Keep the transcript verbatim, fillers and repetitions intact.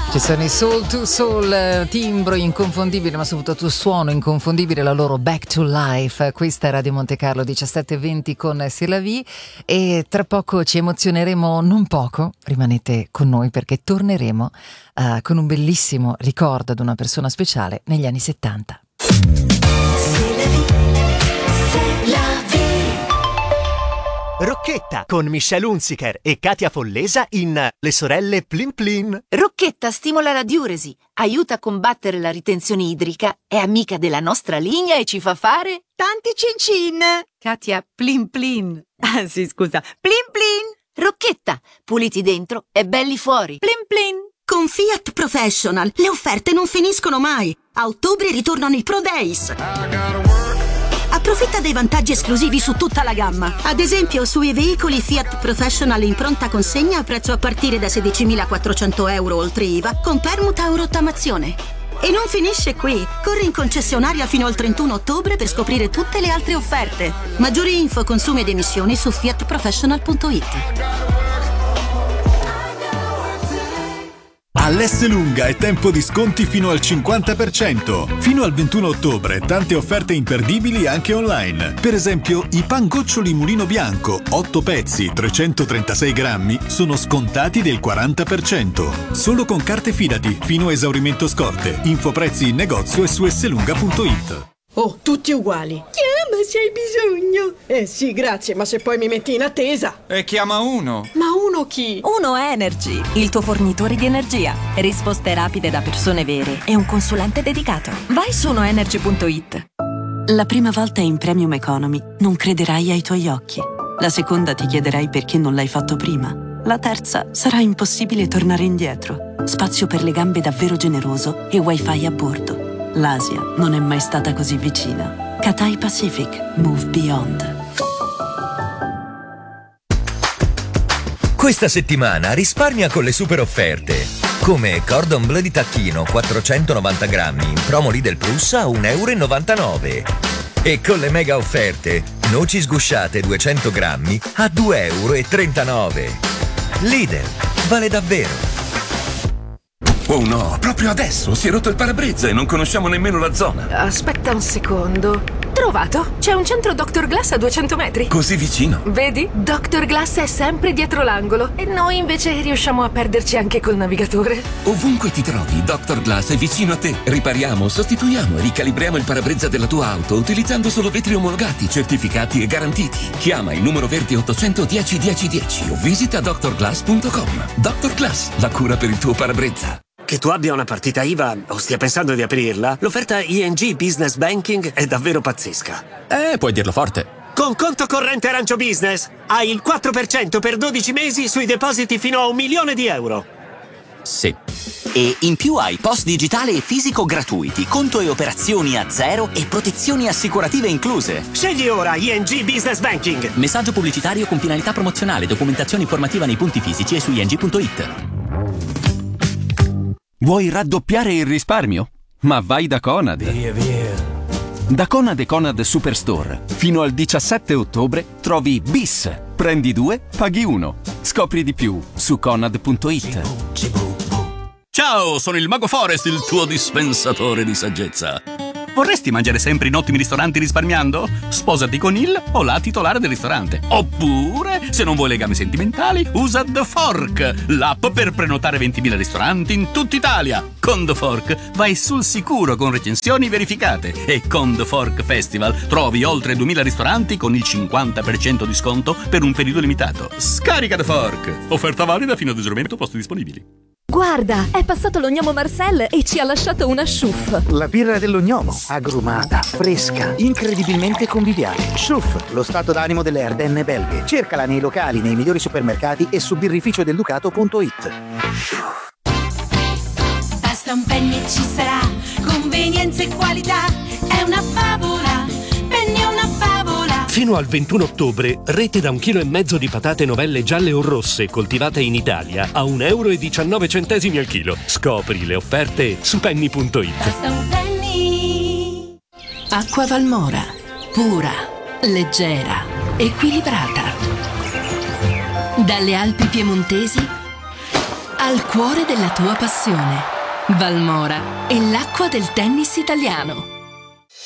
Ci sono i Soul to Soul, timbro inconfondibile ma soprattutto suono inconfondibile, la loro Back to Life. Questa è Radio Monte Carlo diciassette e venti con C'est la vie e tra poco ci emozioneremo non poco, rimanete con noi perché torneremo uh, con un bellissimo ricordo ad una persona speciale negli anni settanta. Rocchetta con Michelle Hunziker e Katia Follesa in Le sorelle Plin Plin. Rocchetta stimola la diuresi, aiuta a combattere la ritenzione idrica, è amica della nostra linea e ci fa fare tanti cin cin. Katia, plin plin. Ah sì, scusa, plin plin. Rocchetta, puliti dentro e belli fuori. Plin plin. Con Fiat Professional le offerte non finiscono mai. A ottobre ritornano i Pro Days. Approfitta dei vantaggi esclusivi su tutta la gamma. Ad esempio, sui veicoli Fiat Professional in pronta consegna a prezzo a partire da sedicimilaquattrocento euro oltre I V A, con permuta o rottamazione. E non finisce qui. Corri in concessionaria fino al trentuno ottobre per scoprire tutte le altre offerte. Maggiori info, consumi ed emissioni su fiat professional punto it. All'Esselunga è tempo di sconti fino al cinquanta per cento. Fino al ventuno ottobre tante offerte imperdibili anche online. Per esempio i pangoccioli Mulino Bianco, otto pezzi, trecentotrentasei grammi, sono scontati del quaranta per cento. Solo con carte Fidati, fino a esaurimento scorte. Info prezzi in negozio e su esselunga punto it. Oh, tutti uguali. Chiama se hai bisogno. Eh sì, grazie, ma se poi mi metti in attesa. E chiama uno. Ma uno chi? Uno Energy, il tuo fornitore di energia. Risposte rapide da persone vere e un consulente dedicato. Vai su uno energy punto it. La prima volta in Premium Economy non crederai ai tuoi occhi. La seconda ti chiederai perché non l'hai fatto prima. La terza sarà impossibile tornare indietro. Spazio per le gambe davvero generoso e wifi a bordo. L'Asia non è mai stata così vicina. Cathay Pacific. Move Beyond. Questa settimana risparmia con le super offerte. Come Cordon Bleu di tacchino quattrocentonovanta grammi in promo Lidl Plus a un euro e novantanove. E con le mega offerte, noci sgusciate duecento grammi a due euro e trentanove. Lidl, vale davvero. Oh no, proprio adesso si è rotto il parabrezza e non conosciamo nemmeno la zona. Aspetta un secondo. Trovato! C'è un centro doctor Glass a duecento metri. Così vicino? Vedi? doctor Glass è sempre dietro l'angolo e noi invece riusciamo a perderci anche col navigatore. Ovunque ti trovi, doctor Glass è vicino a te. Ripariamo, sostituiamo e ricalibriamo il parabrezza della tua auto utilizzando solo vetri omologati, certificati e garantiti. Chiama il numero verde ottocento dieci dieci dieci o visita doctor glass punto com. doctor Glass, la cura per il tuo parabrezza. Che tu abbia una partita I V A o stia pensando di aprirla, l'offerta I N G Business Banking è davvero pazzesca. Eh, puoi dirlo forte. Con conto corrente Arancio Business hai il quattro per cento per dodici mesi sui depositi fino a un milione di euro. Sì. E in più hai post digitale e fisico gratuiti, conto e operazioni a zero e protezioni assicurative incluse. Scegli ora I N G Business Banking. Messaggio pubblicitario con finalità promozionale, documentazione informativa nei punti fisici e su i n g punto it. Vuoi raddoppiare il risparmio? Ma vai da Conad. Via, via. Da Conad e Conad Superstore. Fino al diciassette ottobre trovi bis. Prendi due, paghi uno. Scopri di più su conad punto it. Ciao, sono il Mago Forest, il tuo dispensatore di saggezza. Vorresti mangiare sempre in ottimi ristoranti risparmiando? Sposati con il o la titolare del ristorante. Oppure, se non vuoi legami sentimentali, usa The Fork, l'app per prenotare ventimila ristoranti in tutta Italia. Con The Fork vai sul sicuro con recensioni verificate. E con The Fork Festival trovi oltre duemila ristoranti con il cinquanta per cento di sconto per un periodo limitato. Scarica The Fork. Offerta valida fino ad esaurimento posti disponibili. Guarda, è passato lo gnomo Marcel e ci ha lasciato una Schuff. La birra dello gnomo, agrumata, fresca, incredibilmente conviviale. Schuff, lo stato d'animo delle Ardenne belghe. Cercala nei locali, nei migliori supermercati e su birrificio del ducato punto it. Basta un penny e ci sarà convenienza e qualità. È una favola, penny è una favola. Fino al ventuno ottobre, rete da un chilo e mezzo di patate novelle gialle o rosse coltivate in Italia a un euro e diciannove centesimi al chilo. Scopri le offerte su penny punto it. Basta un penny. Acqua Valmora. Pura, leggera, equilibrata. Dalle Alpi piemontesi al cuore della tua passione. Valmora è l'acqua del tennis italiano.